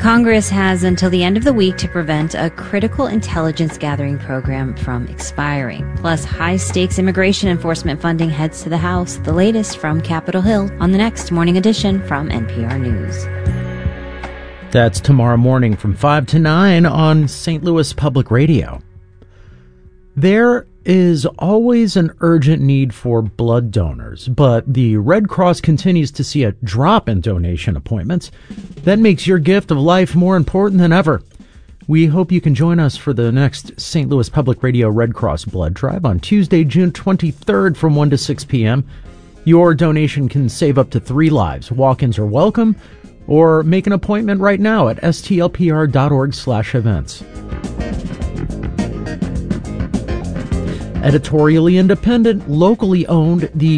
Congress has until the end of the week to prevent a critical intelligence gathering program from expiring. Plus, high-stakes immigration enforcement funding heads to the House. The latest from Capitol Hill on the next Morning Edition from NPR News. That's tomorrow morning from 5 to 9 on St. Louis Public Radio. There is always an urgent need for blood donors, but the Red Cross continues to see a drop in donation appointments. That makes your gift of life more important than ever. We hope you can join us for the next St. Louis Public Radio Red Cross Blood Drive on Tuesday, June 23rd from 1 to 6 p.m. Your donation can save up to 3 lives. Walk-ins are welcome, or make an appointment right now at stlpr.org/events. Editorially independent, locally owned, the